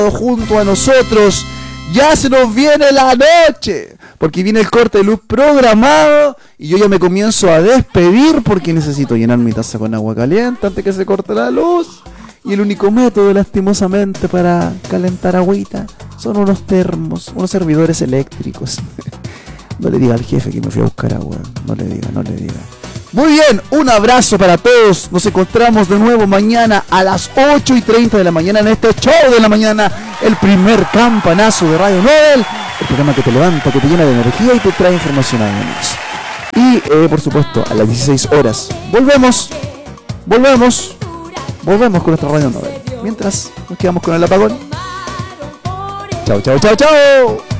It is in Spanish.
junto a nosotros. Ya se nos viene la noche, porque viene el corte de luz programado y yo ya me comienzo a despedir porque necesito llenar mi taza con agua caliente antes que se corte la luz. Y el único método, lastimosamente, para calentar agüita son unos termos, unos servidores eléctricos. No le diga al jefe que me fui a buscar agua, no le diga. Muy bien, un abrazo para todos. Nos encontramos de nuevo mañana a las 8:30 de la mañana en este show de la mañana, el primer campanazo de Radio Nobel, el programa que te levanta, que te llena de energía y te trae información a amigos. Y por supuesto, a las 16 horas volvemos con nuestra Radio Nobel. Mientras nos quedamos con el apagón. Chao.